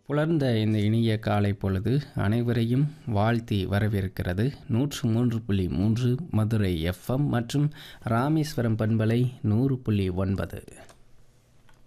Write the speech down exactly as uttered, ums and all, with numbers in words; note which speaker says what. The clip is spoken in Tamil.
Speaker 1: புலர்ந்த இந்த இனிய காலை பொழுது அனைவரையும் வாழ்த்தி வரவேற்கிறது நூற்று மூன்று புள்ளி மூன்று மதுரை எஃப்எம் மற்றும் ராமேஸ்வரம் பண்பலை நூறு புள்ளி ஒன்பது.